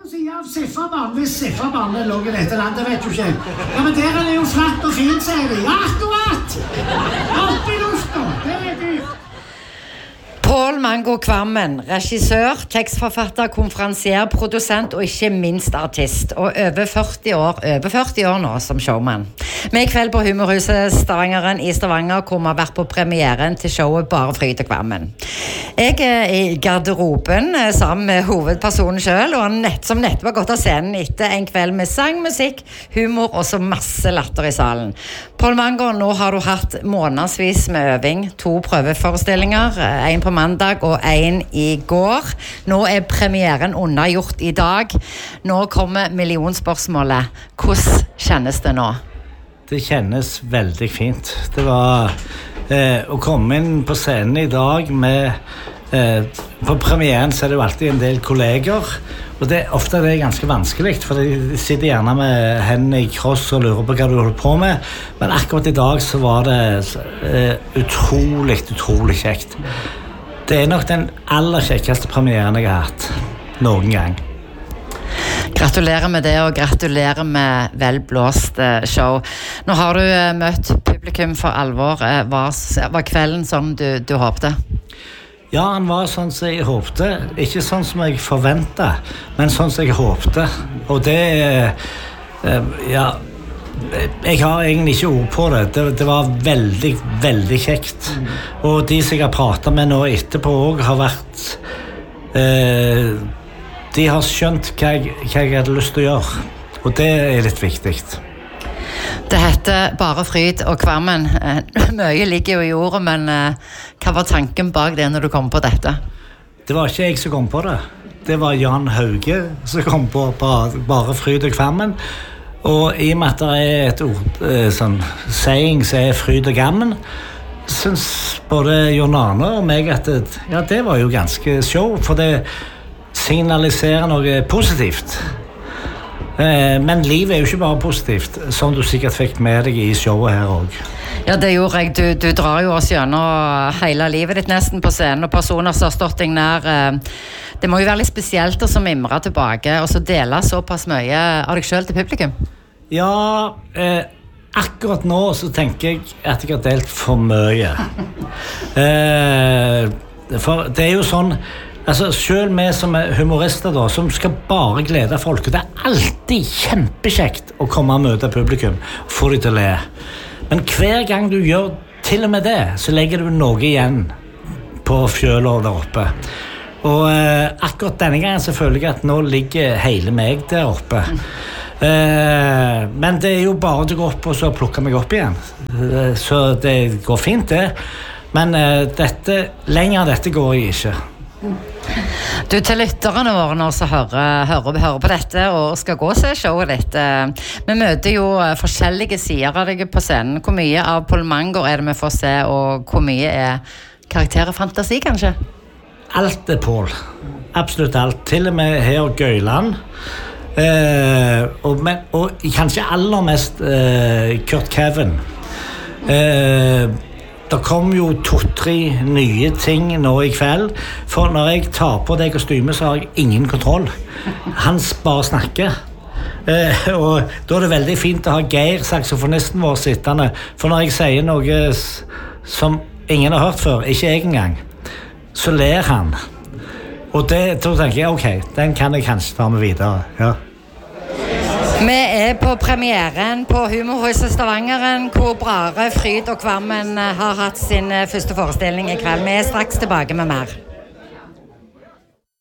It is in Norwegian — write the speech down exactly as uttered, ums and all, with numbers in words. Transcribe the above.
På siden av Sifferbanen, hvis Sifferbanen lå i dette landet, vet du ikke. Ja, men der er det jo flatt og fint, sier de. Ja, akkurat! Opp i lufta, det er dyrt. Pål Mango Kvammen, regissør, tekstforfatter, konferansier, produsent og ikke minst artist. Og over førti år, over førti år nå som showman. Vi er i kveld på Humorhuset Stavangeren i Stavanger, hvor vi har vært på premieren til showet Bare Fryd og Kvammen. Jeg er i garderoben sammen med hovedpersonen selv, og han nett, som nettopp har gått av scenen etter en kveld med sang, musikk, humor og så masse latter i salen. Pål Mango, nå har du hatt månedsvis med øving, to prøveforestillinger, en på mandag og en i går. Nå er premieren unnagjort i dag. Nå kommer millionspørsmålet. Hvordan kjennes det nå? Det kjennes veldig fint. Det var eh, å komme inn på scenen i dag med eh, på premieren så er det jo alltid en del kolleger, og det, ofte er det ganske vanskelig, for de sitter gjerne med hendene i kross og lurer på hva du holder på med, men akkurat i dag så var det eh, utrolig, utrolig kjekt. Det er nok den aller kjekkeste premieren jeg har hatt noen gang. Gratulerer med det, og gratulerer med velblåst show. Nå har du møtt publikum for alvor. Var, var kvelden sånn du, du håpte? Ja, han var sånn som jeg håpte. Ikke sånn som jeg forventet, men sånn som jeg håpte. Og det, ja, jeg har egentlig ikke ord på det. Det, det var veldig, veldig kjekt. Og de som jeg har pratet med nå etterpå også har vært... Eh, de har skjønt hva jeg, hva jeg hadde lyst til å gjøre. Og det er litt viktig. Det heter Bare Fryd og Kvammen. Mye ligger jo i ordet, men hva var tanken bak det når du kom på dette? Det var ikke jeg som kom på det. Det var Jan Hauge som kom på Bare Fryd og Kvammen. Og i og med at det er et ord, sånn saying som er fryd og gammen, synes både Jon Arne og meg at det, ja, det var jo ganske show, for det signaliserer noe positivt. Eh, men livet er jo ikke bare positivt, som du sikkert fikk med deg i showet her også. Ja, det gjorde jeg. Du, du drar jo oss gjennom hele livet ditt nesten på scenen, og personer som har stått deg nær. Eh, det må jo være litt spesielt å så mimre tilbake, og så dele såpass mye av deg selv til publikum. Ja, eh, akkurat nå så tenker jeg at jeg har delt for mye. Eh, for det er jo sånn, altså, selv vi som er humorister da, som skal bare glede folk, og det er alltid kjempekjekt å komme og møte publikum, få de til å le. Men hver gang du gjør til og med det, så legger du noe igjen på fjøla der oppe. Og eh, akkurat denne gangen så føler jeg at nå ligger hele meg der oppe. Eh, men det er jo bare å gå opp og så plukke meg opp igjen. Eh, så det går fint det. Men eh, dette, lenger dette går jeg ikke. Du, til lytterne våre nå som hører, hører, hører på dette og skal gå og se showet ditt, vi møter jo forskjellige sider av deg på scenen. Hvor mye av Pål Mango er det vi får se, og hvor mye er karakter og fantasi kanskje? Alt er Pål, absolutt alt, til og med her Gøyland, eh, og, men, og kanskje aller mest eh, Kurt Kevin. eh, Det kom jo to-tre nye ting nå i kveld, for når jeg tar på det kostymet så har jeg ingen kontroll. Han bare snakker. Eh, og da er det veldig fint å ha Geir, saksofonisten vår, sittende, for når jeg sier noe som ingen har hørt før, ikke jeg engang, så ler han. Og det, da tenker jeg, ok, den kan jeg kanskje ta med videre, ja. Vi er på premieren på Humorhuset Stavangeren, hvor Bare Fryd og Kvammen har hatt sin første forestilling i kveld. Vi er straks tilbake med mer.